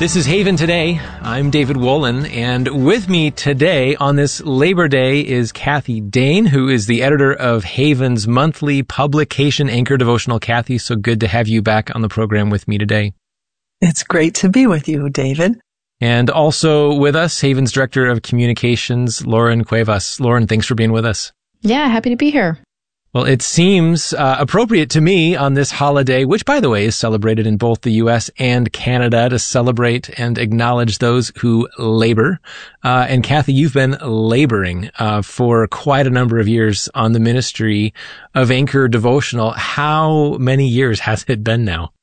This is Haven Today. I'm David Wolin, and with me today on this Labor Day is Kathy Dane, who is the editor of Haven's monthly publication Anchor Devotional. Kathy, so good to have you back on the program with me today. It's great to be with you, David. And also with us, Haven's Director of Communications, Lauren Cuevas. Lauren, thanks for being with us. Yeah, happy to be here. Well, it seems appropriate to me on this holiday, which, by the way, is celebrated in both the U.S. and Canada, to celebrate and acknowledge those who labor. And Kathy, you've been laboring for quite a number of years on the ministry of Anchor Devotional. How many years has it been now?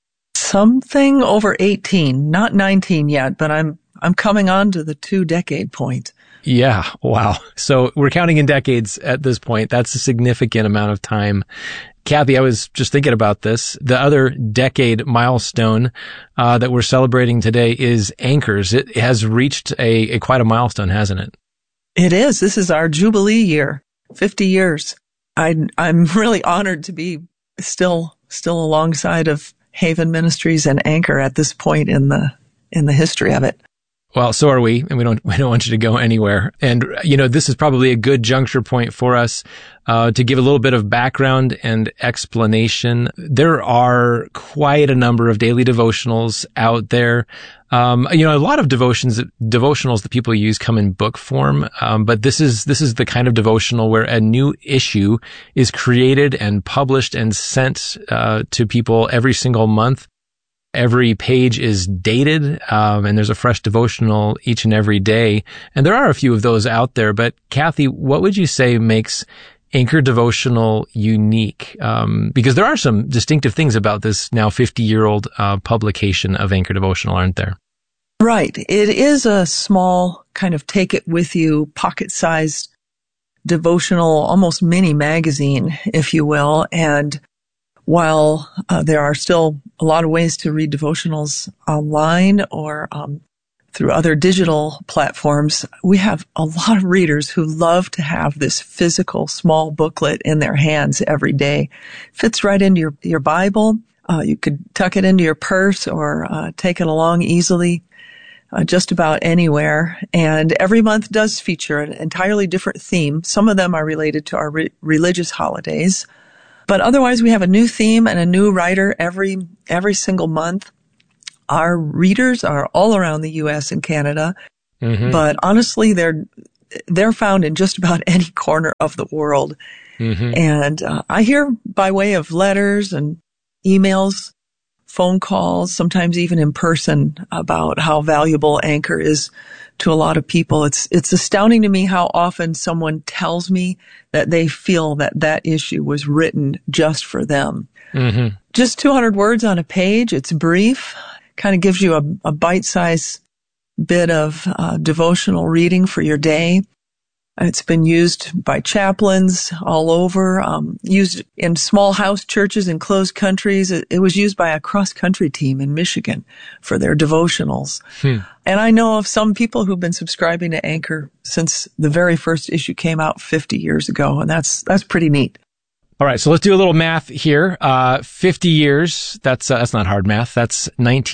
Something over 18, not 19 yet, but I'm coming on to the 2-decade point. Yeah. Wow. So we're counting in decades at this point. That's a significant amount of time. Kathy, I was just thinking about this. The other decade milestone that we're celebrating today is Anchors. It has reached a quite a milestone, hasn't it? It is. This is our Jubilee year, 50 years. I'm really honored to be still alongside of Haven Ministries and Anchor at this point in the history of it. Well, so are we, and we don't want you to go anywhere. And, this is probably a good juncture point for us, to give a little bit of background and explanation. There are quite a number of daily devotionals out there. A lot of devotionals that people use come in book form. But this is the kind of devotional where a new issue is created and published and sent, to people every single month. Every page is dated, and there's a fresh devotional each and every day. And there are a few of those out there. But Kathy, what would you say makes Anchor Devotional unique? Because there are some distinctive things about this now 50-year-old publication of Anchor Devotional, aren't there? Right. It is a small kind of take it with you, pocket-sized devotional, almost mini magazine, if you will. And while there are still a lot of ways to read devotionals online or through other digital platforms, we have a lot of readers who love to have this physical small booklet in their hands every day. Fits right into your Bible. You could tuck it into your purse or take it along easily just about anywhere. And every month does feature an entirely different theme. Some of them are related to our religious holidays. But otherwise, we have a new theme and a new writer every single month. Our readers are all around the U.S. and Canada, but honestly, they're found in just about any corner of the world. And I hear by way of letters and emails, phone calls, sometimes even in person, about how valuable Anchor is to a lot of people. It's astounding to me how often someone tells me that they feel that issue was written just for them. Just 200 words on a page. It's brief, kind of gives you a bite-sized bit of devotional reading for your day. It's been used by chaplains all over, used in small house churches in closed countries. It was used by a cross-country team in Michigan for their devotionals. And I know of some people who've been subscribing to Anchor since the very first issue came out 50 years ago, and that's pretty neat. All right, so let's do a little math here. 50 years, that's not hard math. That's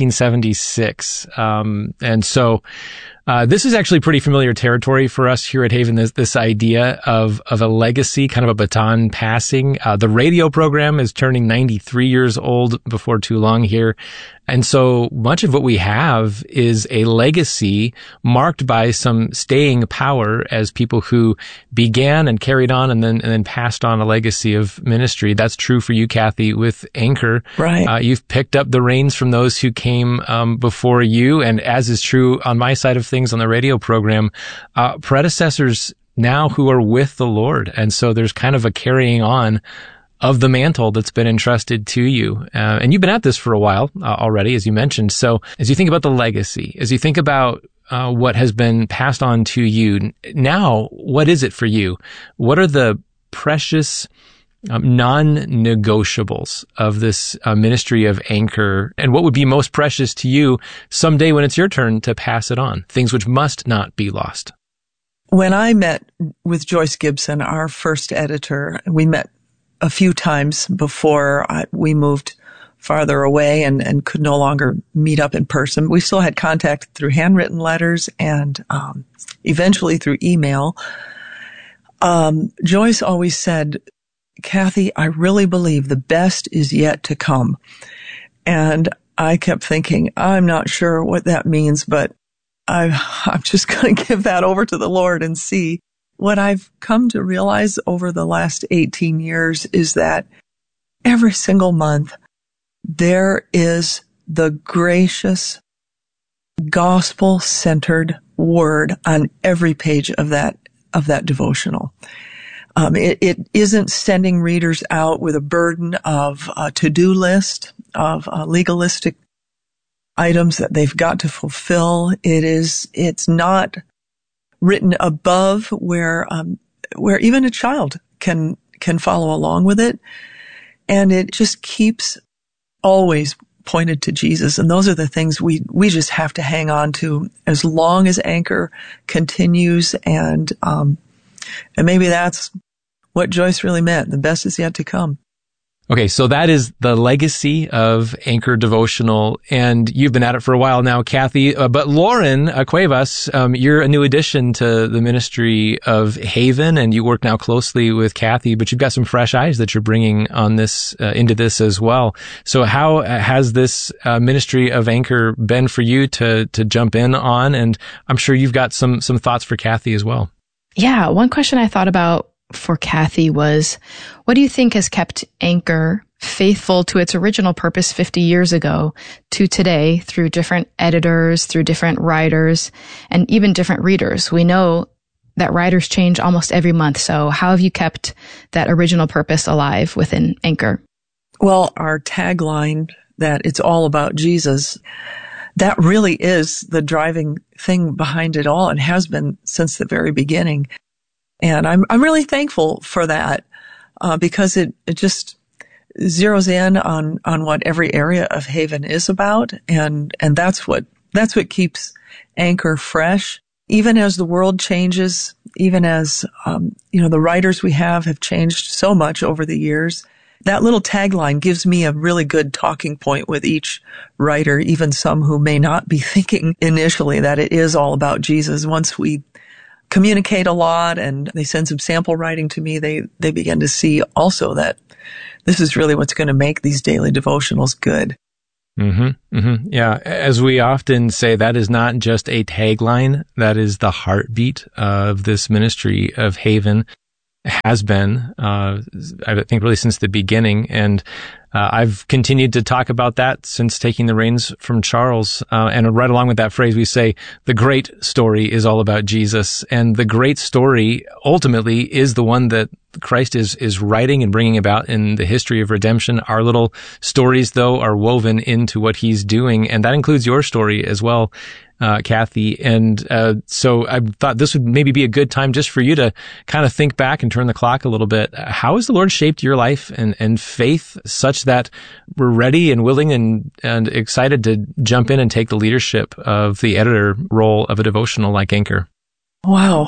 1976. And so this is actually pretty familiar territory for us here at Haven, this idea of a legacy, kind of a baton passing. The radio program is turning 93 years old before too long here. And so much of what we have is a legacy marked by some staying power as people who began and carried on and then passed on a legacy of ministry. That's true for you, Kathy, with Anchor. Right. You've picked up the reins from those who came before you. And as is true on my side of things on the radio program, predecessors now who are with the Lord. And so there's kind of a carrying on of the mantle that's been entrusted to you. And you've been at this for a while already, as you mentioned. So as you think about the legacy, as you think about what has been passed on to you, now, what is it for you? What are the precious non-negotiables of this ministry of Anchor? And what would be most precious to you someday when it's your turn to pass it on? Things which must not be lost. When I met with Joyce Gibson, our first editor, we met a few times before we moved farther away and could no longer meet up in person. We still had contact through handwritten letters and eventually through email. Joyce always said, "Kathy, I really believe the best is yet to come." And I kept thinking, I'm not sure what that means, but I'm just going to give that over to the Lord and see. What I've come to realize over the last 18 years is that every single month there is the gracious, gospel-centered word on every page of that devotional. It isn't sending readers out with a burden of a to-do list of legalistic items that they've got to fulfill. It's not written above where even a child can follow along with it. And it just keeps always pointed to Jesus. And those are the things we just have to hang on to as long as Anchor continues. And maybe that's what Joyce really meant. The best is yet to come. Okay, so that is the legacy of Anchor Devotional, and you've been at it for a while now, Kathy. But Lauren Cuevas, you're a new addition to the ministry of Haven, and you work now closely with Kathy, but you've got some fresh eyes that you're bringing on this into this as well. So how has this ministry of Anchor been for you to jump in on? And I'm sure you've got some thoughts for Kathy as well. Yeah, one question I thought about for Kathy was, what do you think has kept Anchor faithful to its original purpose 50 years ago to today through different editors, through different writers, and even different readers? We know that writers change almost every month. So how have you kept that original purpose alive within Anchor? Well, our tagline that it's all about Jesus, that really is the driving thing behind it all and has been since the very beginning. And I'm really thankful for that, because it just zeroes in on what every area of Haven is about. And that's what keeps Anchor fresh. Even as the world changes, even as, the writers we have changed so much over the years. That little tagline gives me a really good talking point with each writer, even some who may not be thinking initially that it is all about Jesus. Once we communicate a lot and they send some sample writing to me, they begin to see also that this is really what's going to make these daily devotionals good. Mm-hmm. Mm-hmm. Yeah. As we often say, that is not just a tagline. That is the heartbeat of this ministry of Haven. Has been, I think really since the beginning. And I've continued to talk about that since taking the reins from Charles. And right along with that phrase, we say the great story is all about Jesus. And the great story ultimately is the one that Christ is writing and bringing about in the history of redemption. Our little stories, though, are woven into what he's doing. And that includes your story as well, Kathy. And so I thought this would maybe be a good time just for you to kind of think back and turn the clock a little bit. How has the Lord shaped your life and faith such that we're ready and willing and excited to jump in and take the leadership of the editor role of a devotional like Anchor? Wow.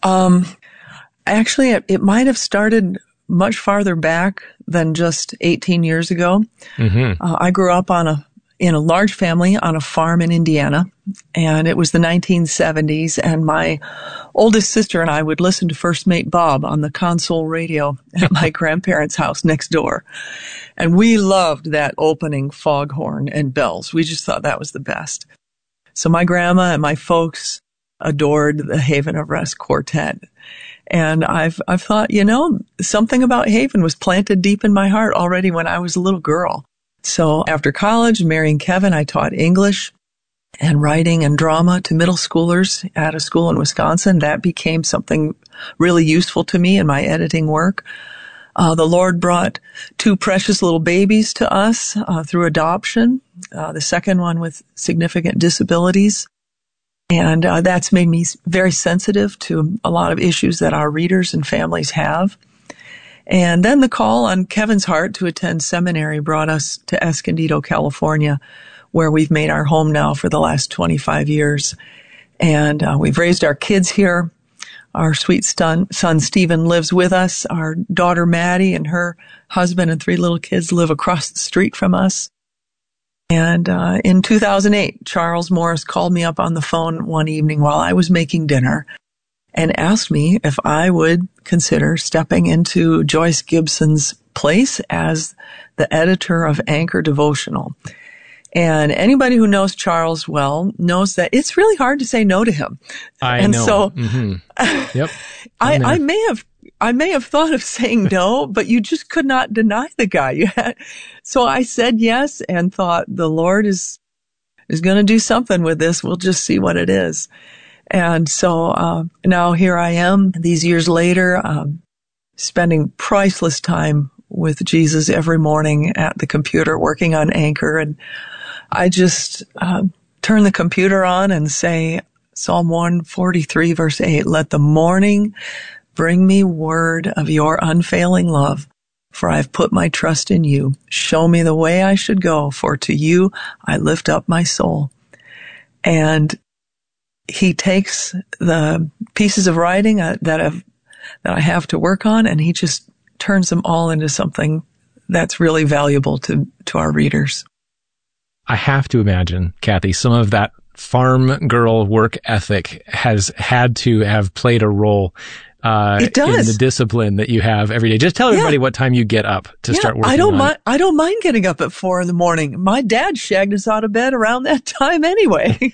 Actually, it might have started much farther back than just 18 years ago. Mm-hmm. I grew up in a large family on a farm in Indiana, and it was the 1970s, and my oldest sister and I would listen to First Mate Bob on the console radio at my grandparents' house next door. And we loved that opening foghorn and bells. We just thought that was the best. So my grandma and my folks adored the Haven of Rest Quartet. And I've thought, something about Haven was planted deep in my heart already when I was a little girl. So after college, marrying Kevin, I taught English and writing and drama to middle schoolers at a school in Wisconsin. That became something really useful to me in my editing work. The Lord brought two precious little babies to us through adoption, the second one with significant disabilities. And that's made me very sensitive to a lot of issues that our readers and families have. And then the call on Kevin's heart to attend seminary brought us to Escondido, California, where we've made our home now for the last 25 years. And we've raised our kids here. Our sweet son Stephen lives with us. Our daughter Maddie and her husband and three little kids live across the street from us. And in 2008, Charles Morris called me up on the phone one evening while I was making dinner and asked me if I would consider stepping into Joyce Gibson's place as the editor of Anchor Devotional. And anybody who knows Charles well knows that it's really hard to say no to him. I know. So, Yep. I may have thought of saying no, but you just could not deny the guy. So I said yes and thought the Lord is going to do something with this. We'll just see what it is. And so now here I am these years later, spending priceless time with Jesus every morning at the computer working on Anchor. And I just turn the computer on and say Psalm 143 verse 8, let the morning bring me word of your unfailing love, for I've put my trust in you. Show me the way I should go, for to you I lift up my soul. And he takes the pieces of writing that I have to work on, and he just turns them all into something that's really valuable to our readers. I have to imagine, Kathy, some of that farm girl work ethic has had to have played a role it does. in the discipline that you have every day. Just tell everybody what time you get up to start working. I don't mind getting up at 4 a.m. My dad shagged us out of bed around that time anyway.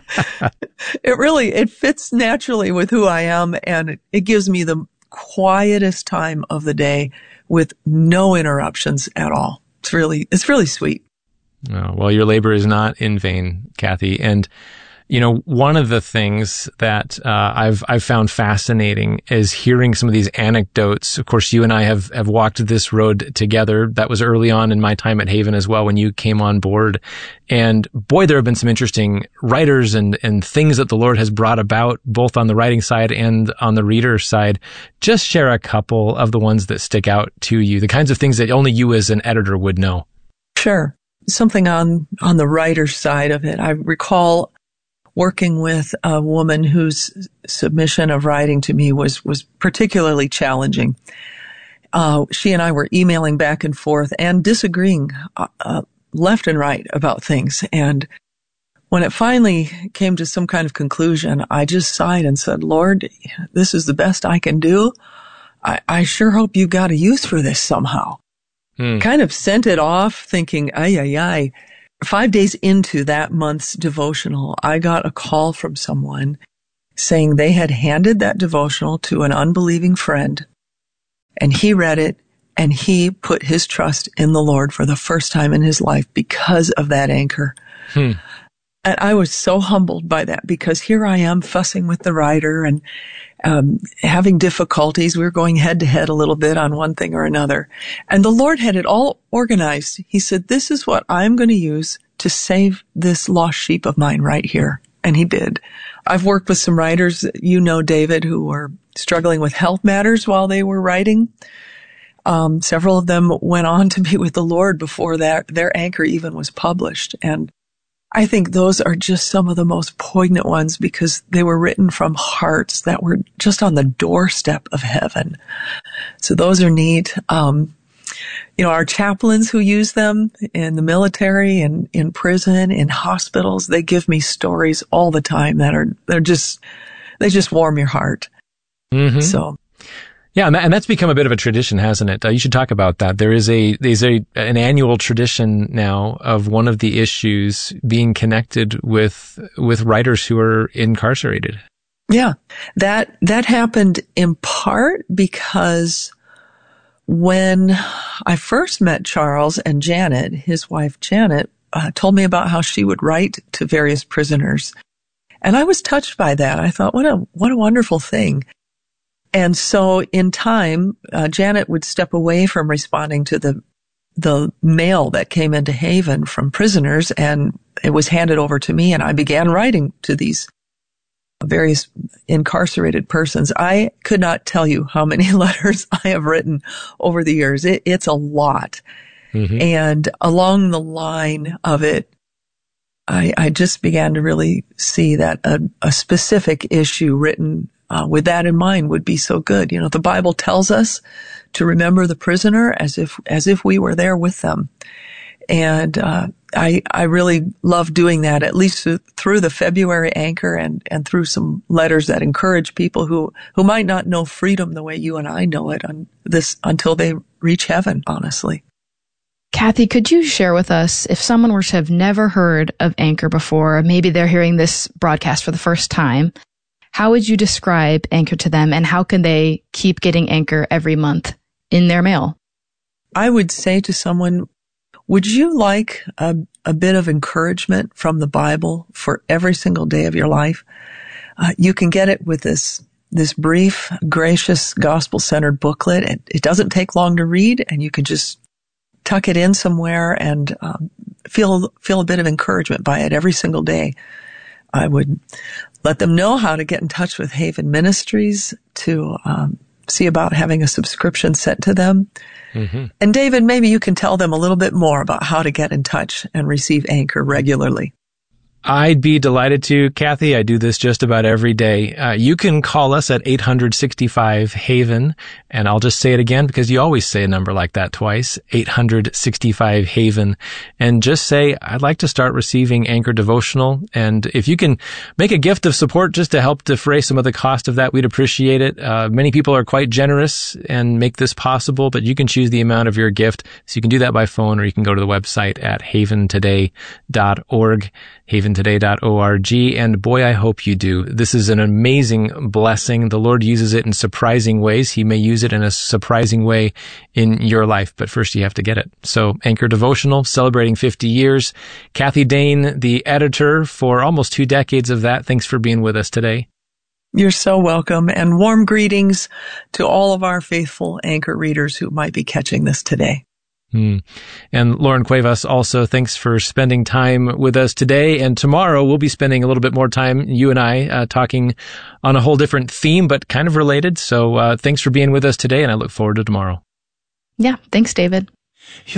It fits naturally with who I am, and it gives me the quietest time of the day with no interruptions at all. It's really sweet. Oh, well, your labor is not in vain, Kathy. And one of the things that I've found fascinating is hearing some of these anecdotes. Of course, you and I have walked this road together. That was early on in my time at Haven as well when you came on board. And boy, there have been some interesting writers and things that the Lord has brought about both on the writing side and on the reader side. Just share a couple of the ones that stick out to you, the kinds of things that only you as an editor would know. Sure. Something on the writer's side of it. I recall working with a woman whose submission of writing to me was particularly challenging. She and I were emailing back and forth and disagreeing left and right about things. And when it finally came to some kind of conclusion, I just sighed and said, Lord, this is the best I can do. I sure hope you've got a use for this somehow. Kind of sent it off thinking, 5 days into that month's devotional, I got a call from someone saying they had handed that devotional to an unbelieving friend, and he read it, and he put his trust in the Lord for the first time in his life because of that anchor. And I was so humbled by that, because here I am fussing with the writer and having difficulties. We were going head to head a little bit on one thing or another. And the Lord had it all organized. He said, this is what I'm going to use to save this lost sheep of mine right here. And he did. I've worked with some writers, David, who were struggling with health matters while they were writing. Several of them went on to be with the Lord before their anchor even was published. And I think those are just some of the most poignant ones, because they were written from hearts that were just on the doorstep of heaven. So those are neat. Our chaplains who use them in the military and in prison, in hospitals, they give me stories all the time they just warm your heart. Mm-hmm. So. Yeah, and that's become a bit of a tradition, hasn't it? You should talk about that. There's an annual tradition now of one of the issues being connected with writers who are incarcerated. Yeah, that happened in part because when I first met Charles, and Janet, his wife Janet, told me about how she would write to various prisoners, and I was touched by that. I thought, what a wonderful thing. And so in time, Janet would step away from responding to the mail that came into Haven from prisoners, and it was handed over to me, and I began writing to these various incarcerated persons. I could not tell you how many letters I have written over the years. It's a lot. Mm-hmm. And along the line of it, I just began to really see that a specific issue written with that in mind would be so good. The Bible tells us to remember the prisoner as if we were there with them. And I really love doing that, at least through the February Anchor and through some letters that encourage people who might not know freedom the way you and I know it until they reach heaven, honestly. Kathy, could you share with us, if someone were to have never heard of Anchor before, maybe they're hearing this broadcast for the first time, how would you describe Anchor to them, and how can they keep getting Anchor every month in their mail? I would say to someone, would you like a bit of encouragement from the Bible for every single day of your life? You can get it with this brief, gracious, gospel-centered booklet. It doesn't take long to read, and you can just tuck it in somewhere and feel a bit of encouragement by it every single day. I would let them know how to get in touch with Haven Ministries to see about having a subscription sent to them. Mm-hmm. And David, maybe you can tell them a little bit more about how to get in touch and receive Anchor regularly. I'd be delighted to, Kathy. I do this just about every day. You can call us at 865-HAVEN, and I'll just say it again because you always say a number like that twice, 865-HAVEN, and just say, I'd like to start receiving Anchor Devotional. And if you can make a gift of support just to help defray some of the cost of that, we'd appreciate it. Many people are quite generous and make this possible, but you can choose the amount of your gift. So you can do that by phone, or you can go to the website at haventoday.org. haventoday.org. And boy, I hope you do. This is an amazing blessing. The Lord uses it in surprising ways. He may use it in a surprising way in your life, but first you have to get it. So Anchor Devotional, celebrating 50 years. Kathy Dane, the editor for almost 2 decades of that. Thanks for being with us today. You're so welcome, and warm greetings to all of our faithful Anchor readers who might be catching this today. And Lauren Cuevas, also, thanks for spending time with us today. And tomorrow we'll be spending a little bit more time, you and I, talking on a whole different theme, but kind of related. So thanks for being with us today, and I look forward to tomorrow. Yeah, thanks, David.